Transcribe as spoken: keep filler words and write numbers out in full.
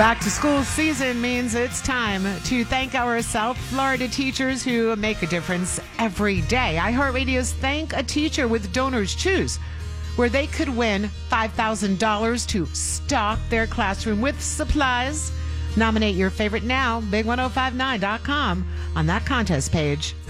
Back to school season means it's time to thank our South Florida teachers who make a difference every day. iHeartRadio's Thank a Teacher with Donors Choose, where they could win five thousand dollars to stock their classroom with supplies. Nominate your favorite now, big ten fifty-nine dot com on that contest page.